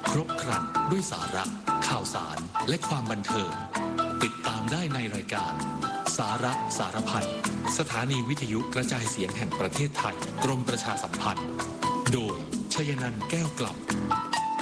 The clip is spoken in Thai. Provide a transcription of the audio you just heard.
ครบครันด้วยสาระข่าวสารและความบันเทิงติดตามได้ในรายการสาระสารพันสถานีวิทยุกระจายเสียงแห่งประเทศไทยกรมประชาสัมพันธ์โดยชยนันท์แก้วกลับ